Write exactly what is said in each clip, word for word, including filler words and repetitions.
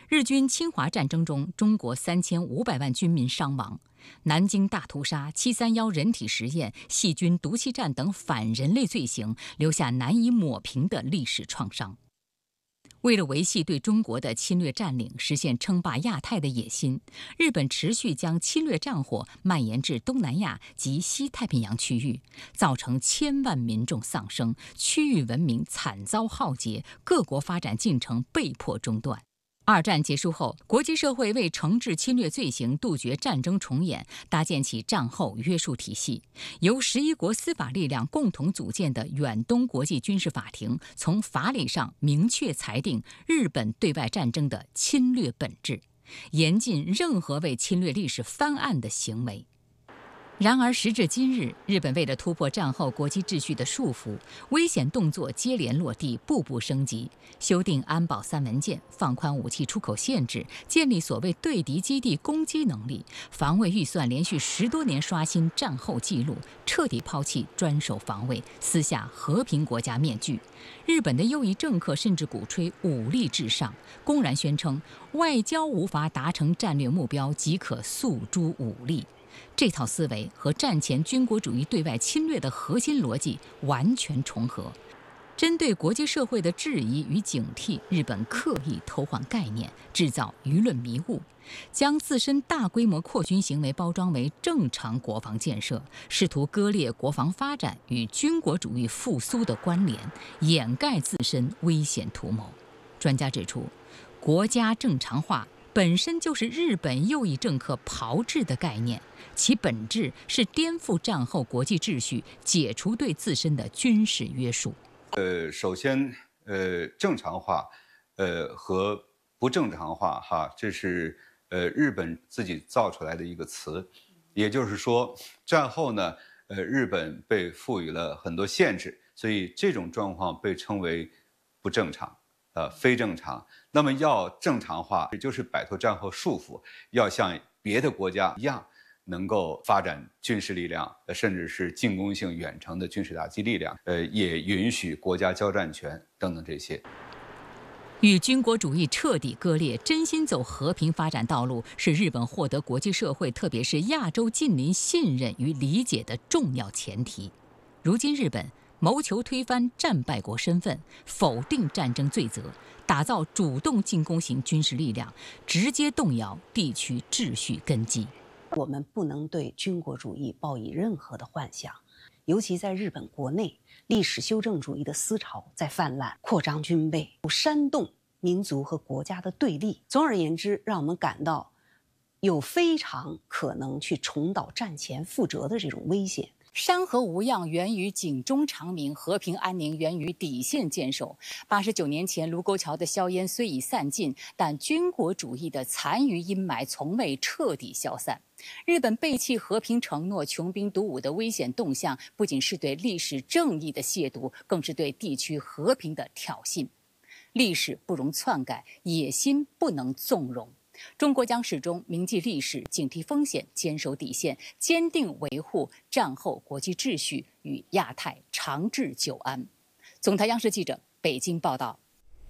日军侵华战争中，中国三千五百万军民伤亡。南京大屠杀、七三幺人体实验、细菌毒气战等反人类罪行，留下难以抹平的历史创伤。为了维系对中国的侵略占领、实现称霸亚太的野心，日本持续将侵略战火蔓延至东南亚及西太平洋区域，造成千万民众丧生，区域文明惨遭浩劫，各国发展进程被迫中断。二战结束后，国际社会为惩治侵略罪行、杜绝战争重演，搭建起战后约束体系。由十一国司法力量共同组建的远东国际军事法庭，从法理上明确裁定日本对外战争的侵略本质，严禁任何为侵略历史翻案的行为。然而，时至今日，日本为了突破战后国际秩序的束缚，危险动作接连落地，步步升级。修订安保三文件，放宽武器出口限制，建立所谓对敌基地攻击能力，防卫预算连续十多年刷新战后纪录，彻底抛弃专守防卫，撕下和平国家面具。日本的右翼政客甚至鼓吹武力至上，公然宣称外交无法达成战略目标，即可诉诸武力。这套思维和战前军国主义对外侵略的核心逻辑完全重合。针对国际社会的质疑与警惕，日本刻意偷换概念，制造舆论迷雾，将自身大规模扩军行为包装为正常国防建设，试图割裂国防发展与军国主义复苏的关联，掩盖自身危险图谋。专家指出，国家正常化本身就是日本右翼政客炮制的概念，其本质是颠覆战后国际秩序，解除对自身的军事约束。 呃，首先，呃，正常化，呃和不正常化，哈，这是呃日本自己造出来的一个词，也就是说，战后呢，呃，日本被赋予了很多限制，所以这种状况被称为不正常。呃，非正常。那么要正常化，也就是摆脱战后束缚，要像别的国家一样，能够发展军事力量，甚至是进攻性远程的军事打击力量，呃，也允许国家交战权等等这些。 与军国主义彻底割裂，真心走和平发展道路，是日本获得国际社会，特别是亚洲近邻信任与理解的重要前提。如今，日本谋求推翻战败国身份，否定战争罪责，打造主动进攻型军事力量，直接动摇地区秩序根基。 我们不能对军国主义抱以任何的幻想，尤其在日本国内，历史修正主义的思潮在泛滥，扩张军备，煽动民族和国家的对立。总而言之，让我们感到有非常可能去重蹈战前覆辙的这种危险。 山河无恙源于警钟长鸣，和平安宁源于底线坚守。八十九年前卢沟桥的硝烟虽已散尽，但军国主义的残余阴霾从未彻底消散。日本背弃和平承诺、穷兵黩武的危险动向，不仅是对历史正义的亵渎，更是对地区和平的挑衅。历史不容篡改，野心不能纵容。中国将始终铭记历史，警惕风险，坚守底线，坚定维护战后国际秩序与亚太长治久安。总台央视记者北京报道。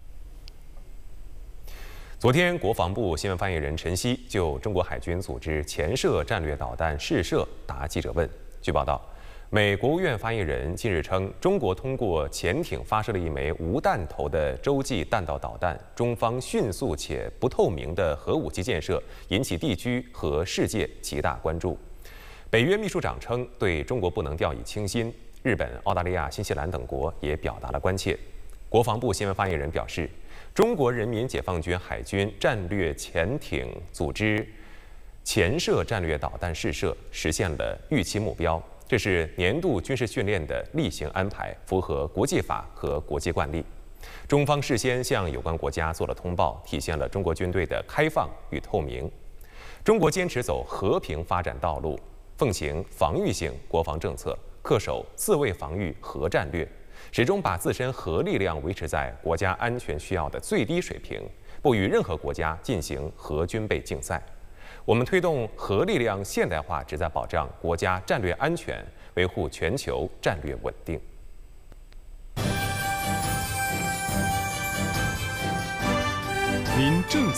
昨天，国防部新闻发言人陈希就中国海军组织潜射战略导弹试射答记者问。据报道，美国务院发言人近日称，中国通过潜艇发射了一枚无弹头的洲际弹道导弹，中方迅速且不透明的核武器建设引起地区和世界极大关注。北约秘书长称，对中国不能掉以轻心。日本、澳大利亚、新西兰等国也表达了关切。国防部新闻发言人表示，中国人民解放军海军战略潜艇组织潜射战略导弹试射实现了预期目标。这是年度军事训练的例行安排，符合国际法和国际惯例。中方事先向有关国家做了通报，体现了中国军队的开放与透明。中国坚持走和平发展道路，奉行防御性国防政策，恪守自卫防御核战略，始终把自身核力量维持在国家安全需要的最低水平，不与任何国家进行核军备竞赛。我们推动核力量现代化，旨在保障国家战略安全，维护全球战略稳定。 您正